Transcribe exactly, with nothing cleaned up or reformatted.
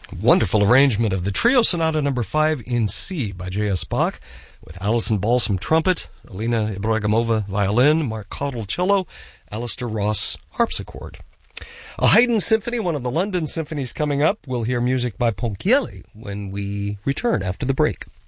Wonderful arrangement of the Trio Sonata number five in C by J S. Bach, with Alison Balsam trumpet, Alina Ibragimova violin, Mark Caudill cello, Alistair Ross harpsichord. A Haydn symphony, one of the London symphonies coming up. We'll hear music by Ponchielli when we return after the break.